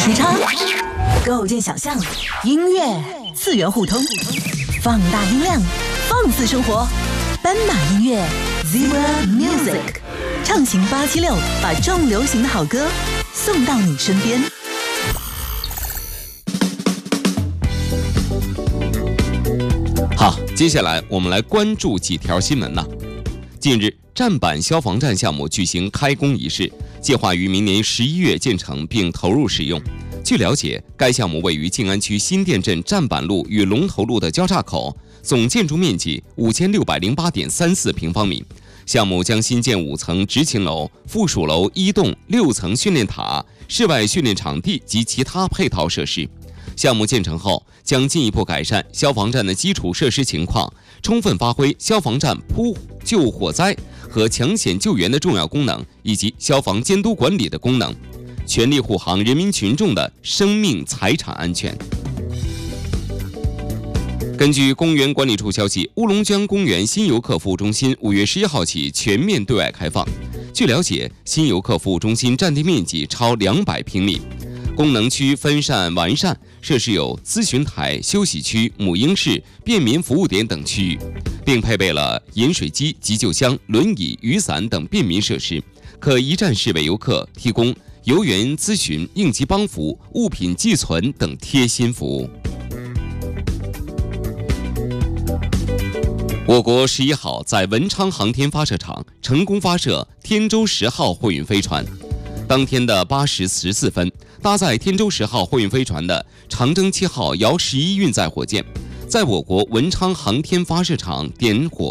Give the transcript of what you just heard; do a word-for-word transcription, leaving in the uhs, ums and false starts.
时差，构建想象，音乐次元互通，放大音量，放肆生活。斑马音乐 Zebra Music， 畅行八七六，把重流行的好歌送到你身边。 好，接下来我们来关注几条新闻呢。近日，站板消防站项目举行开工仪式，计划于明年十一月建成并投入使用。据了解，该项目位于静安区新店镇站板路与龙头路的交叉口，总建筑面积五千六百零八点三四平方米。项目将新建五层执勤楼、附属楼一栋、六层训练塔、室外训练场地及其他配套设施。项目建成后，将进一步改善消防站的基础设施情况，充分发挥消防站扑救火灾和抢险救援的重要功能，以及消防监督管理的功能，全力护航人民群众的生命财产安全。根据公园管理处消息，乌龙江公园新游客服务中心五月十一号起全面对外开放。据了解，新游客服务中心占地面积超两百平米，功能区分散完善，设施有咨询台、休息区、母婴室、便民服务点等区域，并配备了饮水机、急救箱、轮椅、雨伞等便民设施，可一站式为游客提供游园咨询、应急帮扶、物品寄存等贴心服务。我国十一号在文昌航天发射场成功发射天舟十号货运飞船。当天的八时十四分，搭载天舟十号货运飞船的长征七号遥十一运载火箭，在我国文昌航天发射场点火。